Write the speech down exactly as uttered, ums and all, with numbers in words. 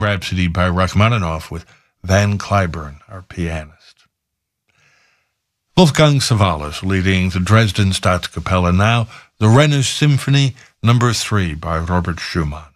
Rhapsody by Rachmaninoff with Van Cliburn, our pianist. Wolfgang Savalas leading the Dresden Staatskapelle, now the Rennes Symphony number three by Robert Schumann.